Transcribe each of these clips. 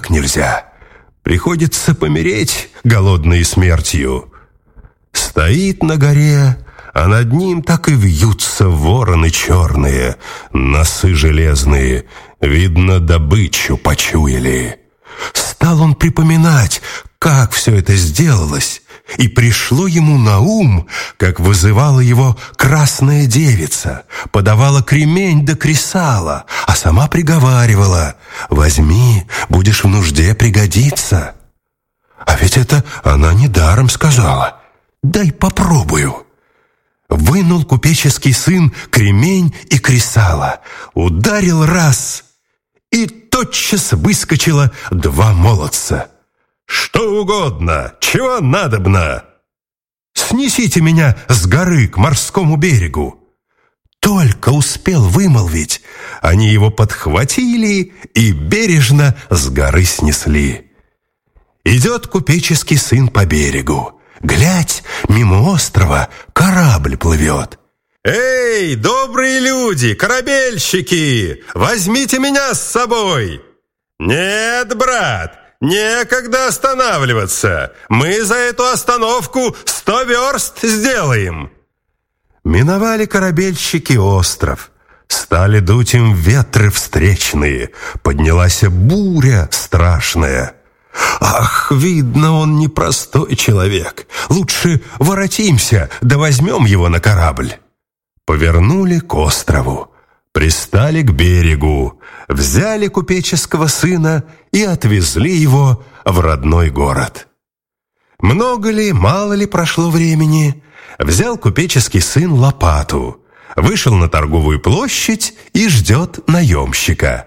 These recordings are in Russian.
никак нельзя. Приходится помереть голодной смертью. Стоит на горе, а над ним так и вьются вороны черные, носы железные, видно, добычу почуяли. Стал он припоминать, как все это сделалось, и пришло ему на ум, как вызывала его красная девица, подавала кремень да кресало, а сама приговаривала: «Возьми, будешь в нужде пригодиться». А ведь это она недаром сказала. «Дай попробую». Вынул купеческий сын кремень и кресало, ударил раз, и тотчас выскочило два молодца. «Что угодно, чего надобно?» «Снесите меня с горы к морскому берегу». Только успел вымолвить, они его подхватили и бережно с горы снесли. Идет купеческий сын по берегу. Глядь, мимо острова корабль плывет. «Эй, добрые люди, корабельщики, возьмите меня с собой!» «Нет, брат, некогда останавливаться, мы за эту остановку 100 верст сделаем». Миновали корабельщики остров, стали дуть им ветры встречные, поднялась буря страшная. Ах, видно, он непростой человек, лучше воротимся, да возьмем его на корабль. Повернули к острову, пристали к берегу, взяли купеческого сына и отвезли его в родной город. Много ли, мало ли прошло времени, взял купеческий сын лопату, вышел на торговую площадь и ждет наемщика.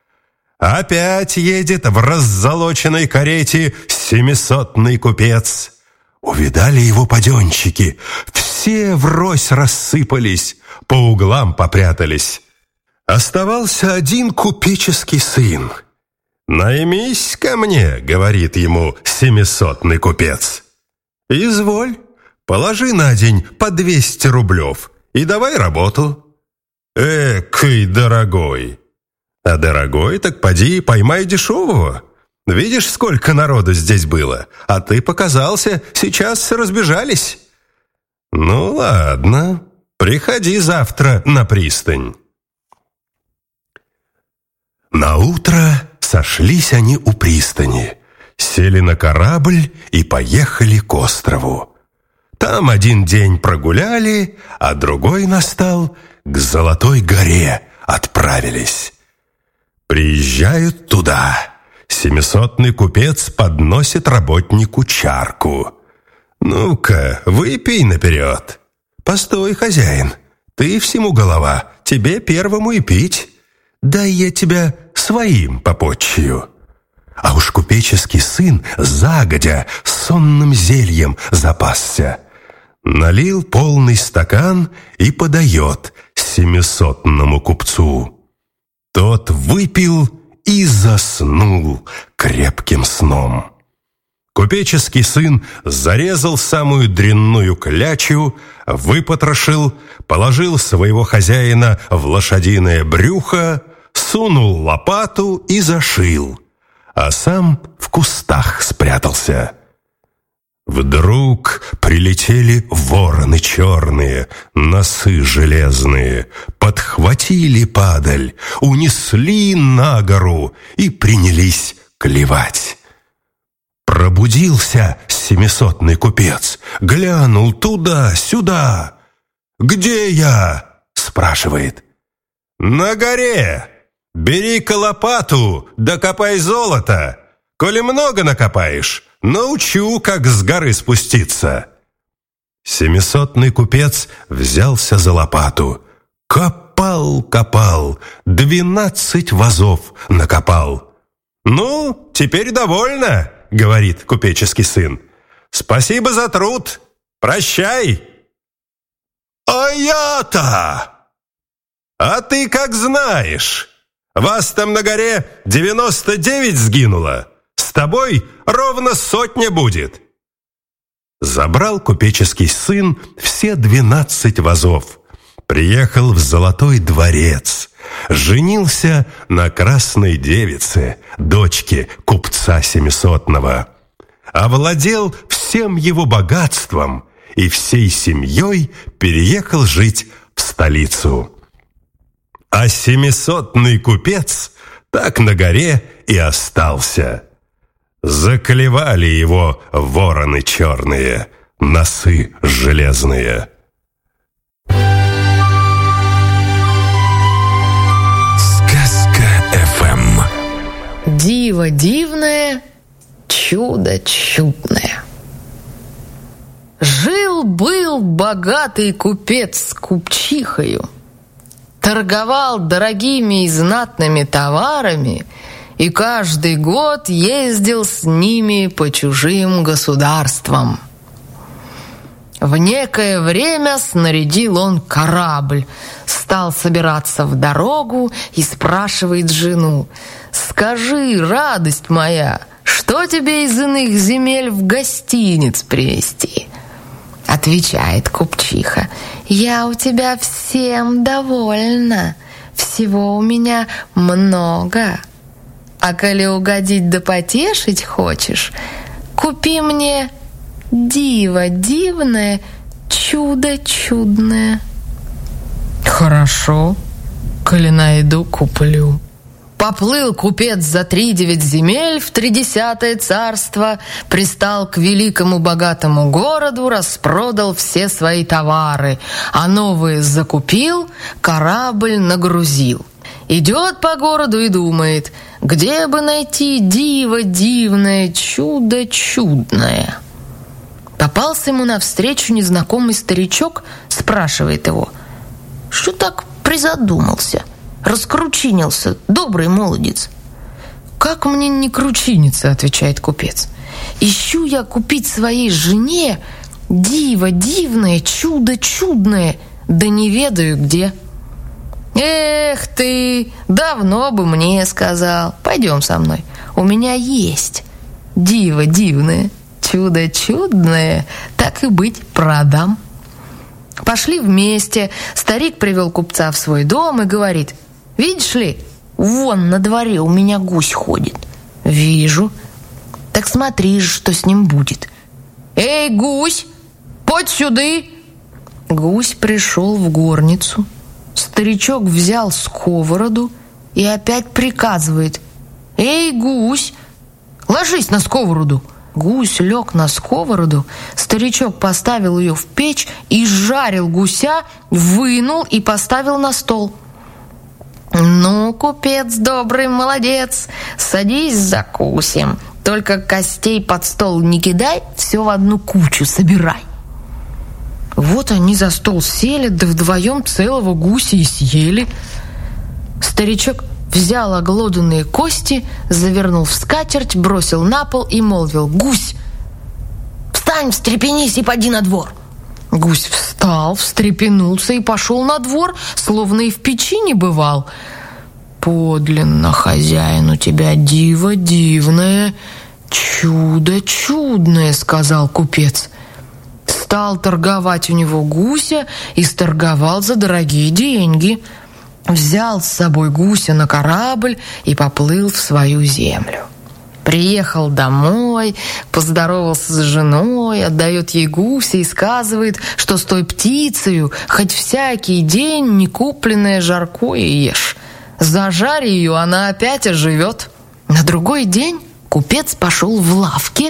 Опять едет в раззолоченной карете 700-ный купец. Увидали его паденщики, все врозь рассыпались, по углам попрятались. Оставался один купеческий сын. «Наймись ко мне», — говорит ему 700-ный купец. «Изволь, положи на день по 200 рублев и давай работу». «Экой дорогой». «А дорогой, так поди поймай дешевого. Видишь, сколько народу здесь было, а ты показался, сейчас разбежались». «Ну ладно, приходи завтра на пристань». Наутро сошлись они у пристани, сели на корабль и поехали к острову. Там один день прогуляли, а другой настал, к Золотой горе отправились. Приезжают туда. 700-ный купец подносит работнику чарку. «Ну-ка, выпей наперед». «Постой, хозяин, ты всему голова, тебе первому и пить. Дай я тебя своим попотчую». А уж купеческий сын загодя сонным зельем запасся. Налил полный стакан и подает 700-ному купцу. Тот выпил и заснул крепким сном. Купеческий сын зарезал самую дрянную клячу, выпотрошил, положил своего хозяина в лошадиное брюхо, сунул лопату и зашил, а сам в кустах спрятался. Вдруг прилетели вороны черные, носы железные, подхватили падаль, унесли на гору и принялись клевать. Пробудился 700-ный купец, глянул туда-сюда. «Где я?» — спрашивает. «На горе. Бери-ка лопату, да копай золото. Коли много накопаешь, научу, как с горы спуститься». 700-ный купец взялся за лопату. Копал, 12 вазов накопал. «Ну, теперь довольно», — говорит купеческий сын. «Спасибо за труд. Прощай». «А я-то?» «А ты как знаешь. Вас там на горе 99 сгинуло. С тобой ровно 100 будет». Забрал купеческий сын все 12 вазов. Приехал в Золотой дворец, женился на красной девице, дочке купца семисотного. Овладел всем его богатством и всей семьей переехал жить в столицу. А семисотный купец так на горе и остался. Заклевали его вороны черные, носы железные. Сказка ФМ. Диво дивное, чудо чудное. Жил-был богатый купец с купчихою. Торговал дорогими и знатными товарами и каждый год ездил с ними по чужим государствам. В некое время снарядил он корабль, стал собираться в дорогу и спрашивает жену: «Скажи, радость моя, что тебе из иных земель в гостиниц привезти?» Отвечает купчиха: «Я у тебя всем довольна, всего у меня много. А коли угодить да потешить хочешь, купи мне диво дивное, чудо чудное». «Хорошо, коли найду, куплю». Поплыл купец за 3-9 земель в 30-е царство, пристал к великому богатому городу, распродал все свои товары, а новые закупил, корабль нагрузил. Идет по городу и думает, где бы найти диво дивное, чудо чудное. Попался ему навстречу незнакомый старичок, спрашивает его: «Что так призадумался? Раскручинился, добрый молодец». «Как мне не кручиниться?» — отвечает купец. «Ищу я купить своей жене диво дивное, чудо чудное, да не ведаю где». «Эх ты, давно бы мне сказал. Пойдем со мной, у меня есть диво дивное, чудо чудное, так и быть, продам». Пошли вместе. Старик привел купца в свой дом и говорит: «Видишь ли, вон на дворе у меня гусь ходит». «Вижу». «Так смотри же, что с ним будет». «Эй, гусь, подь сюды!» Гусь пришел в горницу. Старичок взял сковороду и опять приказывает: «Эй, гусь, ложись на сковороду». Гусь лег на сковороду, старичок поставил ее в печь и жарил гуся, вынул и поставил на стол. «Ну, купец добрый, молодец, садись закусим, только костей под стол не кидай, все в одну кучу собирай». Вот они за стол сели, да вдвоем целого гуся и съели. Старичок взял оглоданные кости, завернул в скатерть, бросил на пол и молвил: «Гусь, встань, встрепенись и поди на двор». Гусь встал, встрепенулся и пошел на двор, словно и в печи не бывал. «Подлинно, хозяин, у тебя диво дивное, чудо чудное», — сказал купец. Стал торговать у него гуся и сторговал за дорогие деньги. Взял с собой гуся на корабль и поплыл в свою землю. Приехал домой, поздоровался с женой, отдает ей гуся и сказывает, что с той птицею хоть всякий день некупленное жаркое ешь. Зажарь ее, она опять оживет. На другой день купец пошел в лавке,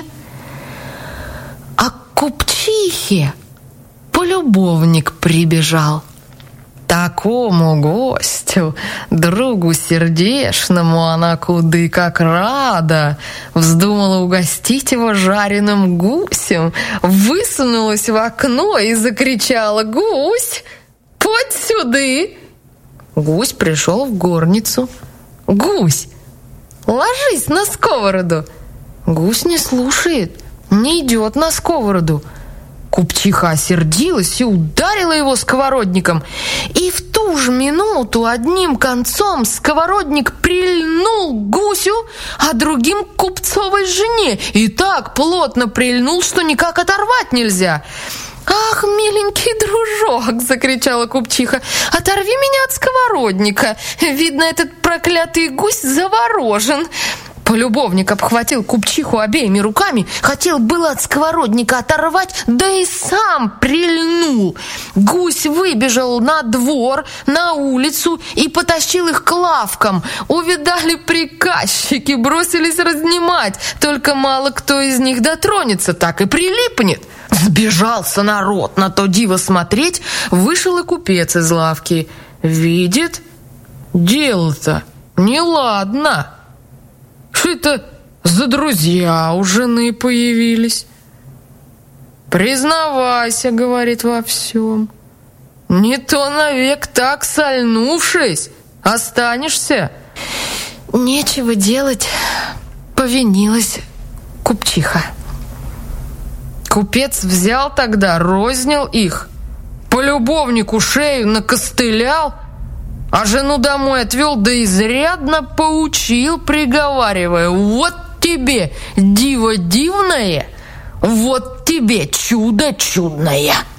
а к купчихе полюбовник прибежал. Такому гостю, другу сердечному, она куды как рада. Вздумала угостить его жареным гусем, высунулась в окно и закричала: «Гусь, подь сюды!» Гусь пришел в горницу. «Гусь, ложись на сковороду!» Гусь не слушает, не идет на сковороду. Купчиха осердилась и ударила его сковородником. И в ту же минуту одним концом сковородник прильнул к гусю, а другим к купцовой жене. И так плотно прильнул, что никак оторвать нельзя. «Ах, миленький дружок!» — закричала купчиха. «Оторви меня от сковородника! Видно, этот проклятый гусь заворожен!» Полюбовник обхватил купчиху обеими руками, хотел было от сковородника оторвать, да и сам прильнул. Гусь выбежал на двор, на улицу и потащил их к лавкам. Увидали приказчики, бросились разнимать, только мало кто из них дотронется, так и прилипнет. Сбежался народ на то диво смотреть, вышел и купец из лавки. Видит, дело-то неладно. Что это за друзья у жены появились? «Признавайся, — говорит, — во всем. Не то навек так сольнувшись останешься». «Нечего делать, — повинилась купчиха». Купец взял тогда, рознил их, полюбовнику шею накостылял, а жену домой отвел, да изрядно поучил, приговаривая: «Вот тебе диво дивное, вот тебе чудо чудное».